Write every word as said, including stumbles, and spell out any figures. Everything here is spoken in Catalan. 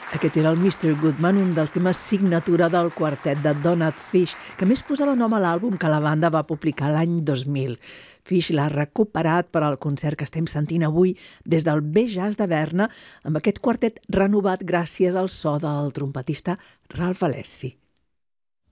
Aquest era el mister Goodman, un dels temes signatura del quartet de Donald Fish, que més posava nom a l'àlbum que la banda va publicar l'any dos mil. Fish l'ha recuperat per al concert que estem sentint avui des del B-Jazz de Berna, amb aquest quartet renovat gràcies al so del trompetista Ralph Alessi.